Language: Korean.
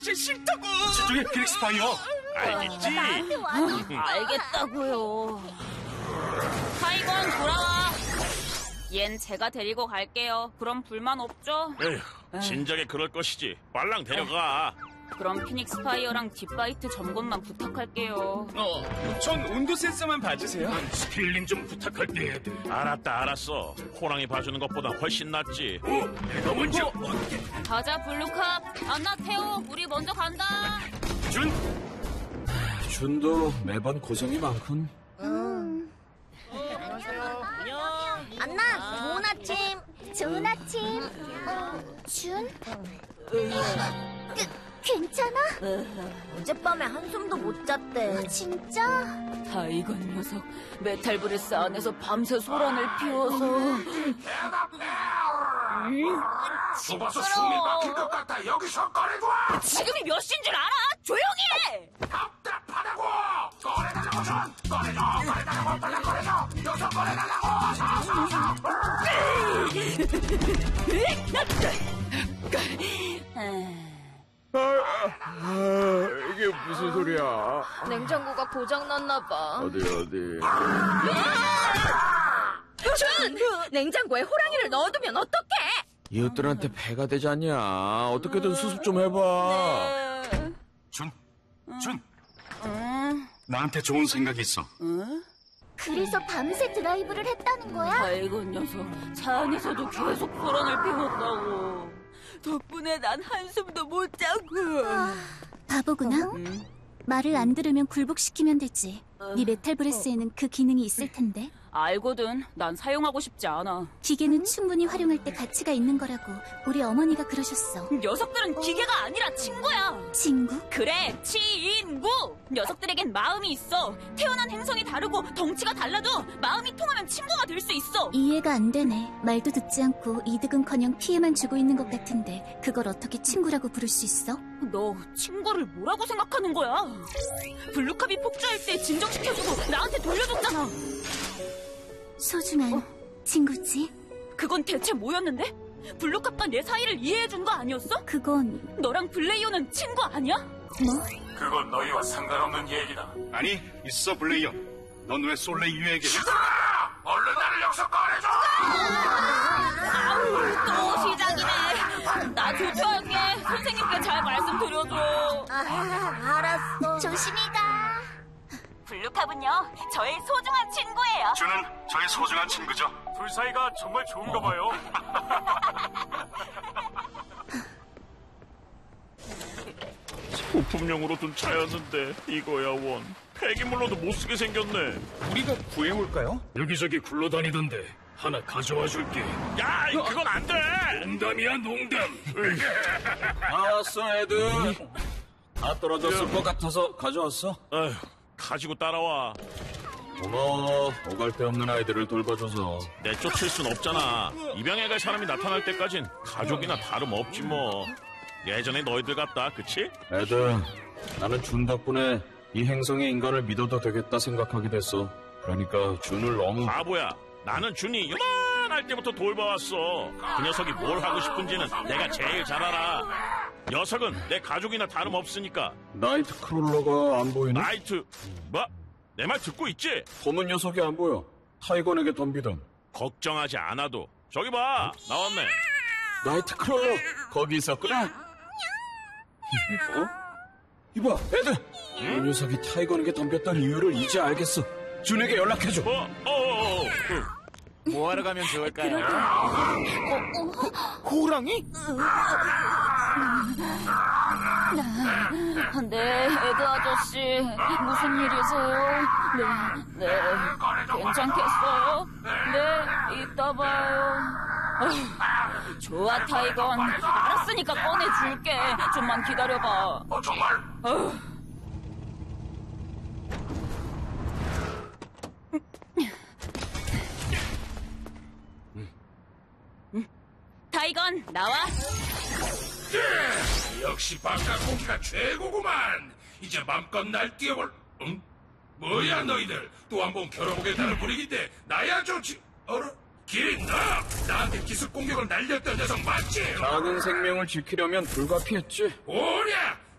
쟤 싫다고. 저쪽에 피닉스 파이어. 알겠지? 알겠다고요. 타이건 돌아와. 얜 제가 데리고 갈게요. 그럼 불만 없죠? 에휴, 진작에 그럴 것이지. 빨랑 데려가. 그럼 피닉스 파이어랑 딥바이트 점검만 부탁할게요. 전 온도 센서만 봐주세요. 스케일링 좀 부탁할게. 알았어. 호랑이 봐주는 것보다 훨씬 낫지. 내가 먼저. 가자, 블루캅. 안나, 태호, 우리 먼저 간다. 준도 매번 고생이 많군. 안나, 좋은 아침. 좋은 아침. 준? 괜찮아? 어젯밤에 한숨도 못 잤대. 진짜? 타이건 녀석, 메탈 브레스 안에서 밤새 소란을 피워서. 좁아서 숨이 막힐 것 같아. 여기서 꺼내둬. 지금이 몇 시인 줄 알아? 조용히 해! 답답하다고. 꺼내달라고 전. 꺼내달라고 빨리 꺼내줘. 여기서 꺼내달라고. 이게 무슨 소리야? 냉장고가 고장났나 봐. 어디? 준! 냉장고에 호랑이를 넣어두면 어떡해? 이웃들한테 배가 되지 않냐? 어떻게든 수습 좀 해봐. 준. 나한테 좋은 생각이 있어. 그래서 밤새 드라이브를 했다는 거야? 타이건 녀석, 차 안에서도 계속 소란을 피웠다고. 덕분에 난 한숨도 못 자고. 바보구나. 말을 안 들으면 굴복시키면 되지. 네 메탈 브레스에는 그 기능이 있을 텐데. 알거든. 난 사용하고 싶지 않아. 기계는 충분히 활용할 때 가치가 있는 거라고 우리 어머니가 그러셨어. 녀석들은 기계가 아니라 친구야. 친구? 그래, 친구. 녀석들에겐 마음이 있어. 태어난 행성이 다르고 덩치가 달라도 마음이 통하면 친구가 될 수 있어. 이해가 안 되네. 말도 듣지 않고 이득은커녕 피해만 주고 있는 것 같은데 그걸 어떻게 친구라고 부를 수 있어? 너 친구를 뭐라고 생각하는 거야? 블루캅이 폭주할 때 진정시켜주고 나한테 돌려줬잖아. 소중한 친구지? 그건 대체 뭐였는데? 블루캅과 내 사이를 이해해준 거 아니었어? 그건 너랑 블레이오는 친구 아니야? 뭐? 그건 너희와 상관없는 얘기다. 아니, 있어, 블레이어. 넌 왜 솔레이유에게. 시끄러워! 얼른 나를 여기서 꺼내줘! 또 시작이네. 나 조퇴할게. 선생님께 잘 말씀드려줘. 알았어. 조심히 가. 블루캅은요, 저의 소중한 친구예요. 준은 저의 소중한 친구죠. 둘 사이가 정말 좋은가 봐요. 부품용으로 둔 차였는데 이거야 원. 폐기물로도 못쓰게 생겼네. 우리가 구해올까요? 여기저기 굴러다니던데 하나 가져와 줄게. 야, 그건 안 돼. 농담이야, 농담. 알았어, 애들. 다 떨어졌을 것 같아서 가져왔어. 아휴, 가지고 따라와. 고마워. 오갈 데 없는 아이들을 돌봐줘서. 내쫓을 순 없잖아. 입양해 갈 사람이 나타날 때까진 가족이나 다름없지 뭐. 예전에 너희들 같다, 그치? 애들, 나는 준 덕분에 이 행성의 인간을 믿어도 되겠다 생각하게 됐어. 그러니까 준을 너무... 바보야. 나는 준이 요만할 때부터 돌봐왔어. 그 녀석이 뭘 하고 싶은지는 내가 제일 잘 알아. 녀석은 내 가족이나 다름없으니까. 나이트 크롤러가 안 보이네? 나이트... 뭐? 내 말 듣고 있지? 검은 녀석이 안 보여. 타이건에게 덤비던. 걱정하지 않아도. 저기 봐, 나왔네. 나이트 크롤러 거기 있었구나. 어? 이봐, 애들. 이 녀석이 타이건에게 덤볐던 이유를 이제 알겠어. 준에게 연락해줘. 뭐하러 가면 좋을까요? 호랑이? 네, 에드 아저씨, 무슨 일이세요? 네, 괜찮겠어요? 네, 이따 봐요. 좋아, 타이건. 알았으니까 꺼내줄게. 좀만 기다려봐. 정말? 타이건, 나와. 역시 바깥 공기가 최고구만. 이제 맘껏 날뛰어볼. 응? 뭐야 너희들? 또 한 번 겨뤄보겠다는 분위기인데 나야 좋지. 어라? 기린 너! 나한테 기습 공격을 날렸던 녀석 맞지? 작은 생명을 지키려면 불가피했지. 오냐!